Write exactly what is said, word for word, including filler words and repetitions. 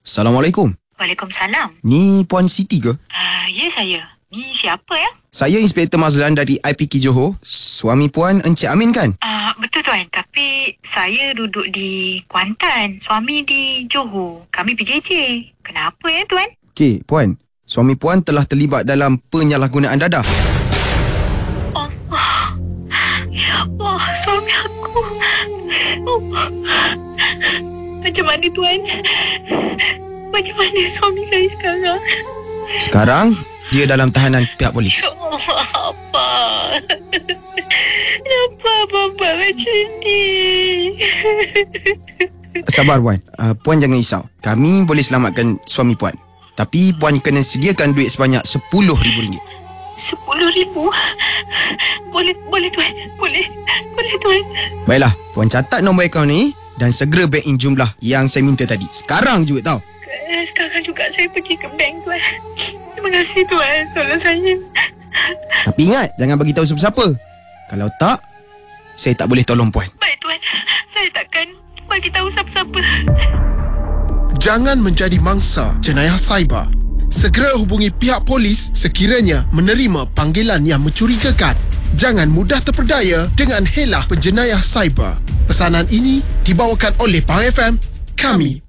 Assalamualaikum. Waalaikumsalam. Ni Puan Siti ke? Uh, ya, saya. Ni siapa ya? Saya Inspektor Mazlan dari I P K Johor. Suami Puan Encik Amin kan? Uh, betul tuan. Tapi saya duduk di Kuantan. Suami di Johor. Kami P J J. Kenapa ya tuan? Okey, Puan. Suami Puan telah terlibat dalam penyalahgunaan dadah. Allah. Ya Allah, suami aku. Allah. Macam mana tuan? Macam mana suami saya sekarang? Sekarang, dia dalam tahanan pihak polis. Ya Allah, apa? Kenapa apa-apa macam ni? Sabar Puan. Uh, Puan jangan risau. Kami boleh selamatkan suami Puan. Tapi Puan kena sediakan duit sebanyak sepuluh ribu ringgit. Sepuluh ribu? Boleh, boleh tuan. Boleh, boleh tuan. Baiklah, Puan catat nombor akaun ni dan segera bank in jumlah yang saya minta tadi. Sekarang juga tau. Sekarang juga saya pergi ke bank tuan. Terima kasih tuan. Tolong saya. Tapi ingat, jangan bagi tahu siapa-siapa. Kalau tak, saya tak boleh tolong Puan. Baik tuan. Saya takkan bagi tahu siapa-siapa. Jangan menjadi mangsa jenayah cyber. Segera hubungi pihak polis sekiranya menerima panggilan yang mencurigakan. Jangan mudah terpedaya dengan helah penjenayah cyber. Pesanan ini dibawakan oleh Pang F M. Kami